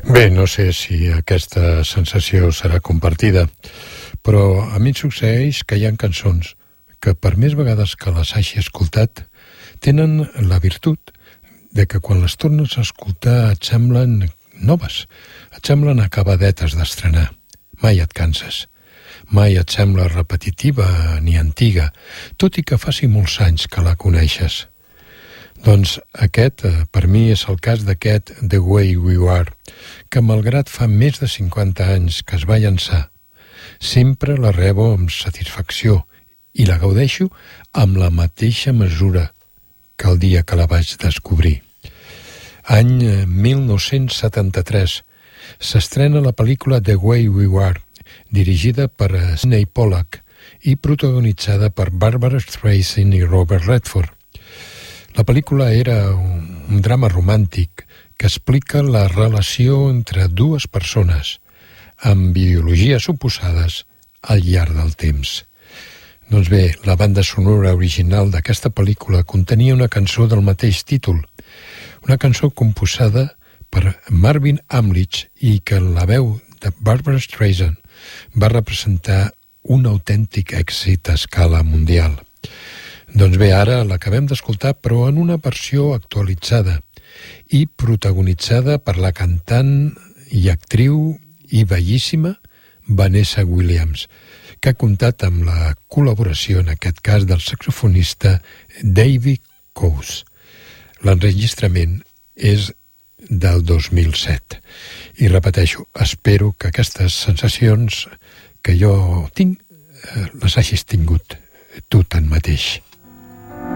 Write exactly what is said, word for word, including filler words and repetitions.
Bé, no sé si aquesta sensació serà compartida, però a mi em succeeix que hi ha cançons que per més vegades que les hagi escoltat tenen la virtut de que quan les tornes a escoltar et semblen noves, et semblen acabadetes d'estrenar. Mai et canses, mai et sembla repetitiva ni antiga, tot i que faci molts anys que la coneixes. Doncs aquest, per mi, és el cas d'aquest The Way We Are, que malgrat fa més de cinquanta anys que es va llançar, sempre la rebo amb satisfacció i la gaudeixo amb la mateixa mesura que el dia que la vaig descobrir. Any mil nou-cents setanta-tres, s'estrena la pel·lícula The Way We Are, dirigida per Sidney Pollack i protagonitzada per Barbara Streisand i Robert Redford. La pel·lícula era un drama romàntic que explica la relació entre dues persones amb ideologies oposades al llarg del temps. Doncs bé, la banda sonora original d'aquesta pel·lícula contenia una cançó del mateix títol, una cançó composada per Marvin Hamlisch i que en la veu de Barbara Streisand va representar un autèntic èxit a escala mundial. Doncs bé, ara l'acabem d'escoltar, però en una versió actualitzada i protagonitzada per la cantant i actriu i bellíssima Vanessa Williams, que ha comptat amb la col·laboració, en aquest cas, del saxofonista David Coase. L'enregistrament és del dos mil set. I repeteixo, espero que aquestes sensacions que jo tinc les hagis tingut tu tanmateix.